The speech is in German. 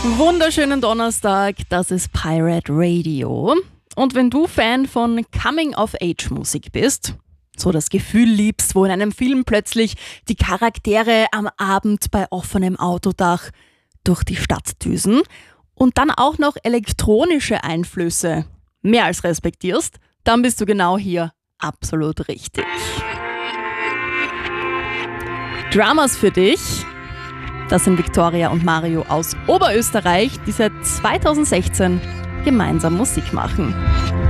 Wunderschönen Donnerstag, das ist Pirate Radio. Und wenn du Fan von Coming-of-Age-Musik bist, so das Gefühl liebst, wo in einem Film plötzlich die Charaktere am Abend bei offenem Autodach durch die Stadt düsen und dann auch noch elektronische Einflüsse mehr als respektierst, dann bist du genau hier absolut richtig. Dramas für dich. Das sind Victoria und Mario aus Oberösterreich, die seit 2016 gemeinsam Musik machen.